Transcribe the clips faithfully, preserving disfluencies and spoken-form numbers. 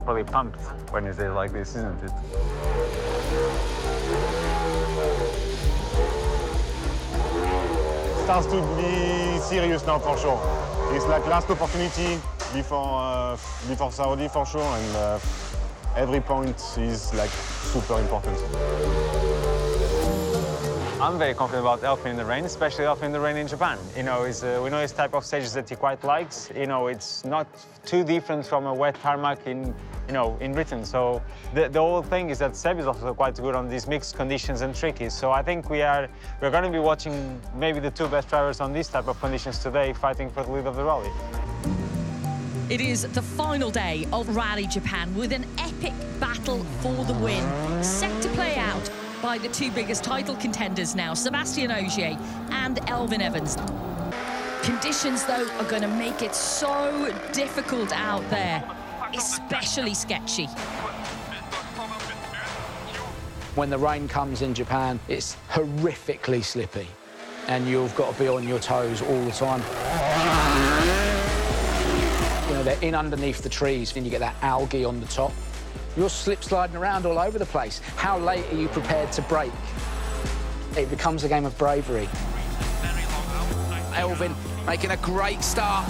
Probably pumped when it's like this, isn't it? Starts to be serious now for sure. It's like last opportunity before uh, before Saudi for sure, and uh, every point is like super important. I'm very confident about Elfyn in the rain, especially Elfyn in the rain in Japan. You know, it's, uh, we know his type of stages that he quite likes. You know, it's not too different from a wet tarmac in, you know, in Britain. So the, the whole thing is that Seb is also quite good on these mixed conditions and tricky. So I think we are we're going to be watching maybe the two best drivers on these type of conditions today, fighting for the lead of the rally. It is the final day of Rally Japan with an epic battle for the win, set to play out by the two biggest title contenders now, Sébastien Ogier and Elfyn Evans. Conditions, though, are going to make it so difficult out there, especially sketchy. When the rain comes in Japan, it's horrifically slippy, and you've got to be on your toes all the time. You know, they're in underneath the trees, and you get that algae on the top. You're slip sliding around all over the place. How late are you prepared to brake? It becomes a game of bravery. Elfyn making a great start.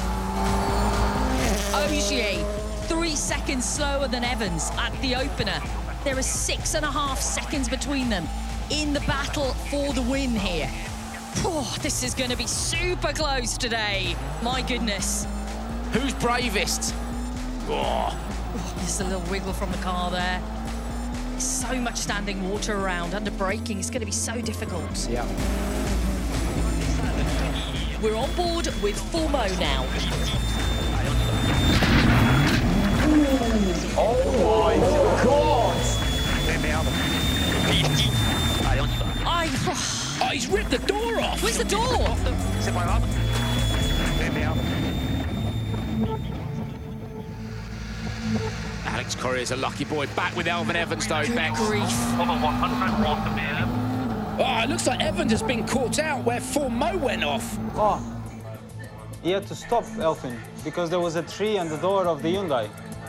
Ogier, three seconds slower than Evans at the opener. There are six and a half seconds between them in the battle for the win here. Oh, this is going to be super close today. My goodness. Who's bravest? Oh. Oh, there's a little wiggle from the car there. There's so much standing water around. Under braking, it's going to be so difficult. Yeah. We're on board with Formo now. Oh my God! I... Oh, he's ripped the door off. Where's the door? Alex Corrier's a lucky boy. Back with Elfyn Evans, though, Good Bex. grief. Oh, it looks like Evans has been caught out where Formo went off. Oh, he had to stop Elfyn because there was a tree on the door of the Hyundai.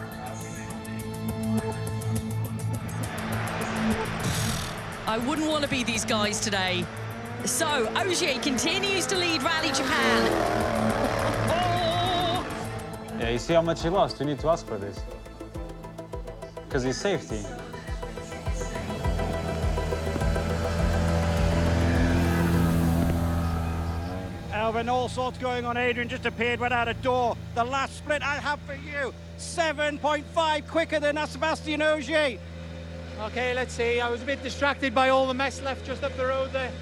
I wouldn't want to be these guys today. So, Ogier continues to lead Rally Japan. Oh! Yeah, you see how much he lost? You need to ask for this. Because his safety. Elfyn, all sorts going on. Adrian just appeared without a door. The last split I have for you, seven point five quicker than Sébastien Ogier. Okay, let's see. I was a bit distracted by all the mess left just up the road there.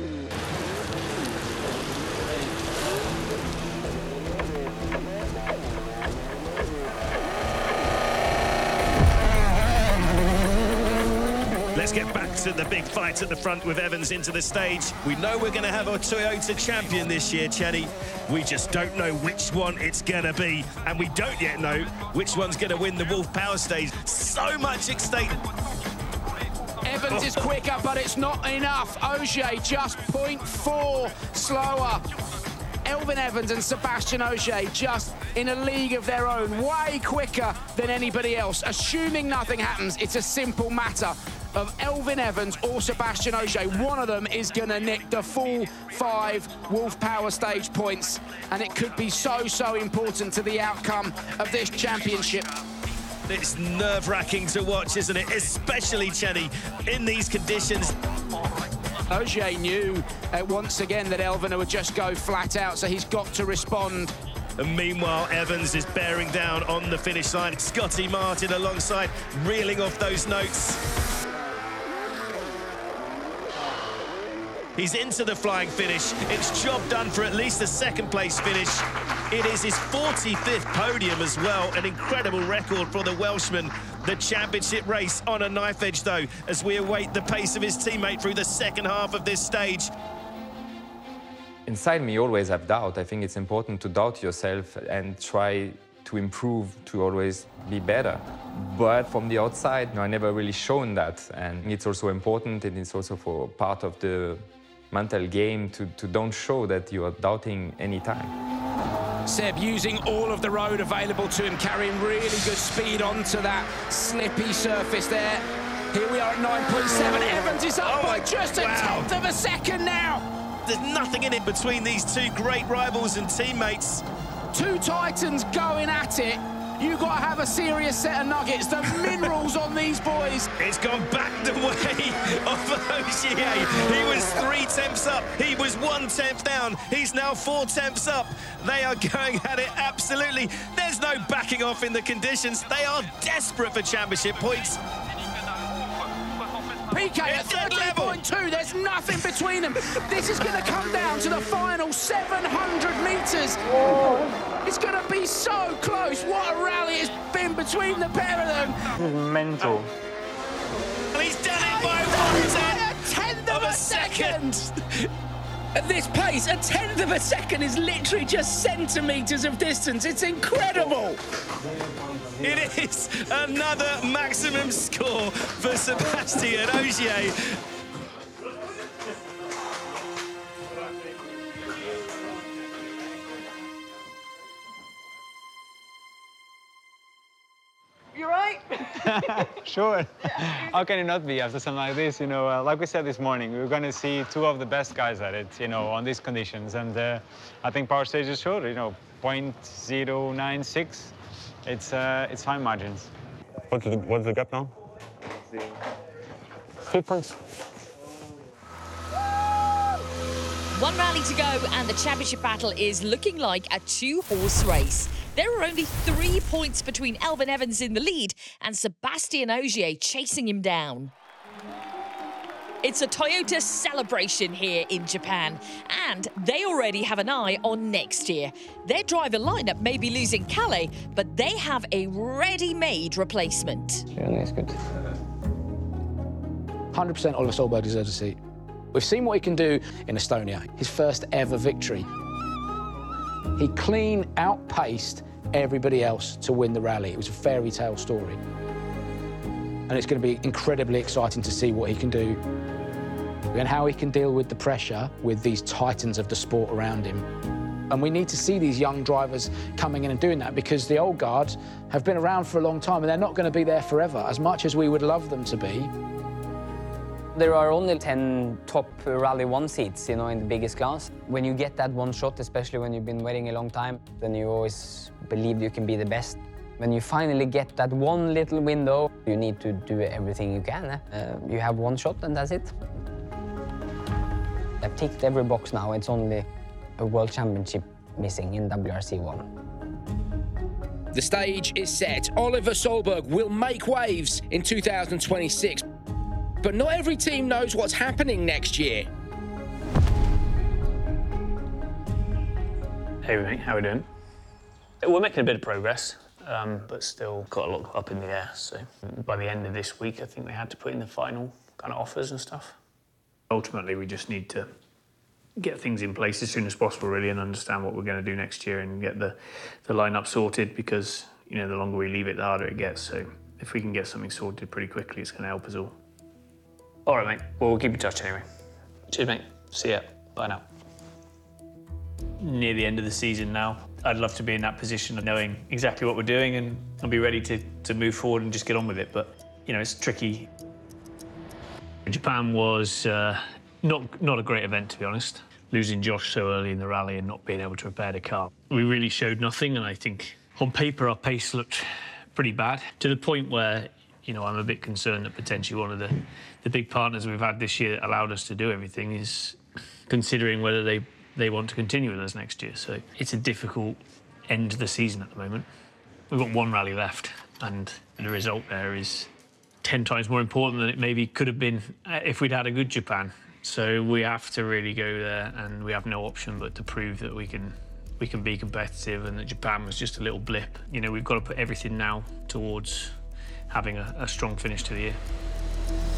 Let's get back to the big fight at the front with Evans into the stage. We know we're going to have a Toyota champion this year, Chenny. We just don't know which one it's going to be. And we don't yet know which one's going to win the Wolf Power stage. So much at stake. Evans is quicker, but it's not enough. Ogier just point four slower. Elfyn Evans and Sébastien Ogier just in a league of their own, way quicker than anybody else. Assuming nothing happens, it's a simple matter of Elfyn Evans or Sébastien Ogier. One of them is going to nick the full five Wolf Power stage points, and it could be so, so important to the outcome of this championship. It's nerve-wracking to watch, isn't it? Especially, Chenny, in these conditions. Ogier knew uh, once again that Elfyn would just go flat out, so he's got to respond. And meanwhile, Evans is bearing down on the finish line. Scotty Martin alongside, reeling off those notes. He's into the flying finish. It's job done for at least a second-place finish. It is his forty-fifth podium as well, an incredible record for the Welshman. The championship race on a knife edge, though, as we await the pace of his teammate through the second half of this stage. Inside me, you always have doubt. I think it's important to doubt yourself and try to improve, to always be better. But from the outside, you know, I never really shown that. And it's also important, and it's also for part of the mental game to, to don't show that you are doubting any time. Seb using all of the road available to him, carrying really good speed onto that slippy surface there. Here we are at nine point seven. Evans is up Oh by my- just a wow. tenth of a second now. There's nothing in it between these two great rivals and teammates. Two Titans going at it. You got to have a serious set of nuggets. The minerals on these boys. It's gone back the way of Ogier. He was three tenths up. He was one tenth down. He's now four tenths up. They are going at it absolutely. There's no backing off in the conditions. They are desperate for championship points. P K at It's dead thirteen level. point two, there's nothing between them. This is going to come down to the final seven hundred metres. It's going to be so close. What a rally it's been between the pair of them. Mental. And he's done it by Done it one by tenth a tenth of a second. At this pace, a tenth of a second is literally just centimetres of distance. It's incredible. It is another maximum score for Sebastien Ogier. You right? Sure. How can it not be after something like this? You know, uh, like we said this morning, we were going to see two of the best guys at it, you know, on these conditions. And uh, I think Power Stages showed, you know, point zero nine six. It's, uh, it's fine margins. What's the, what's the gap now? Three points. One rally to go and the championship battle is looking like a two-horse race. There are only three points between Elfyn Evans in the lead and Sebastien Ogier chasing him down. It's a Toyota celebration here in Japan, and they already have an eye on next year. Their driver lineup may be losing Kalle, but they have a ready-made replacement. Yeah, that's good. one hundred percent Oliver Solberg deserves a seat. We've seen what he can do in Estonia, his first ever victory. He clean outpaced everybody else to win the rally. It was a fairy tale story. And it's going to be incredibly exciting to see what he can do and how he can deal with the pressure with these titans of the sport around him. And we need to see these young drivers coming in and doing that, because the old guard have been around for a long time and they're not going to be there forever, as much as we would love them to be. There are only ten top Rally one seats, you know, in the biggest class. When you get that one shot, especially when you've been waiting a long time, then you always believe you can be the best. When you finally get that one little window, you need to do everything you can. Eh? Uh, you have one shot and that's it. I've ticked every box now. It's only a World Championship missing in W R C one. The stage is set. Oliver Solberg will make waves in two thousand twenty-six. But not every team knows what's happening next year. Hey mate, how we doing? We're making a bit of progress, um, but still got a lot up in the air. So by the end of this week, I think they had to put in the final kind of offers and stuff. Ultimately, we just need to get things in place as soon as possible, really, and understand what we're going to do next year and get the, the lineup sorted, because, you know, the longer we leave it, the harder it gets. So if we can get something sorted pretty quickly, it's going to help us all. All right, mate. Well, we'll keep in touch anyway. Cheers, mate. See ya. Bye now. Near the end of the season now, I'd love to be in that position of knowing exactly what we're doing and I'll be ready to, to move forward and just get on with it. But, you know, it's tricky. Japan was uh, not, not a great event, to be honest. Losing Josh so early in the rally and not being able to repair the car. We really showed nothing, and I think on paper our pace looked pretty bad, to the point where, you know, I'm a bit concerned that potentially one of the, the big partners we've had this year that allowed us to do everything is considering whether they, they want to continue with us next year. So it's a difficult end to the season at the moment. We've got one rally left, and the result there is ten times more important than it maybe could have been if we'd had a good Japan. So we have to really go there, and we have no option but to prove that we can we can be competitive, and that Japan was just a little blip. You know, we've got to put everything now towards having a, a strong finish to the year.